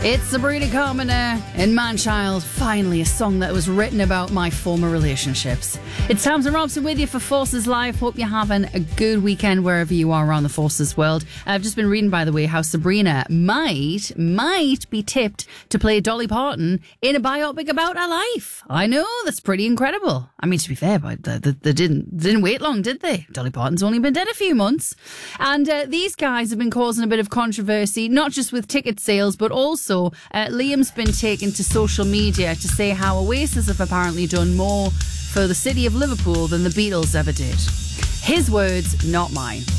It's Sabrina Carpenter and Manchild, finally a song that was written about my former relationships. It's Tamsin Robson with you for Forces Live. Hope you're having a good weekend wherever you are around the Forces world. I've just been reading, by the way, how Sabrina might be tipped to play Dolly Parton in a biopic about her life. I know, that's pretty incredible. I mean, to be fair, but they didn't wait long, did they? Dolly Parton's only been dead a few months. And these guys have been causing a bit of controversy, not just with ticket sales, but also Liam's been taken to social media to say how Oasis have apparently done more for the city of Liverpool than the Beatles ever did. His words, not mine.